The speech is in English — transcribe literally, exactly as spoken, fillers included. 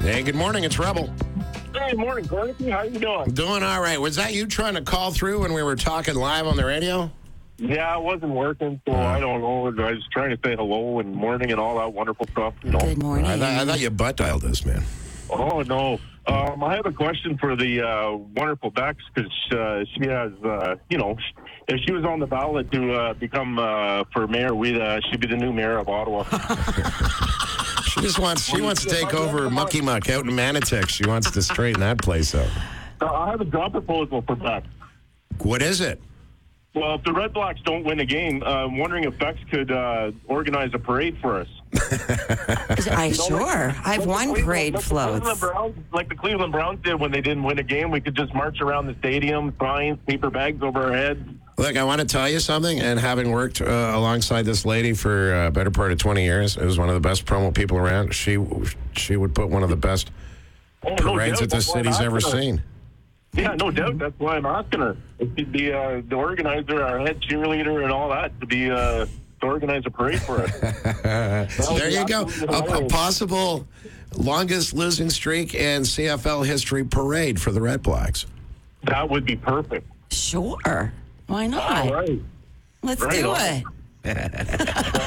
Hey, good morning. It's Rebel. Hey, morning, Corky. How you doing? Doing all right. Was that you trying to call through when we were talking live on the radio? Yeah, it wasn't working, so I don't know. I was trying to say hello and morning and all that wonderful stuff. You know. Good morning. I, th- I thought you butt dialed us, man. Oh, no. Um, I have a question for the uh, wonderful Bex, because uh, she has, uh, you know, if she was on the ballot to uh, become uh, for mayor, we'd, uh, she'd be the new mayor of Ottawa. She just wants she wants to take over Mucky Muck out in Manitech. She wants to straighten that place out. Uh, I have a job proposal for Bex. What is it? Well, if the Red Blacks don't win a game, uh, I'm wondering if Bex could uh, organize a parade for us. I sure. I've won Like the parade Cleveland floats. Browns, like the Cleveland Browns did when they didn't win a game. We could just march around the stadium, signs, paper bags over our heads. Look, I want to tell you something, and having worked uh, alongside this lady for a uh, better part of twenty years, it was one of the best promo people around. She she would put one of the best Oh, no parades doubt. that this That's why I'm city's ever asking her. seen. Yeah, no doubt. That's why I'm asking her. If she'd be uh, the organizer, our head cheerleader, and all that, to be uh, to organize a parade for us. There you go. Absolutely A, a hilarious. possible longest losing streak in C F L history parade for the Red Blacks. That would be perfect. Sure. Why not? All right. Let's Right do on. it.